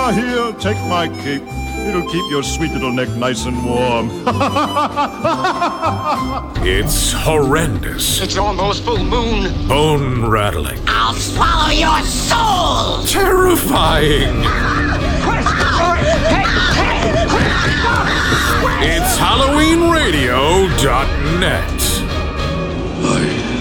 Here, take my cape. It'll keep your sweet little neck nice and warm. It's horrendous. It's almost full moon. Bone-rattling. I'll swallow your soul! Terrifying. It's HalloweenRadio.net. I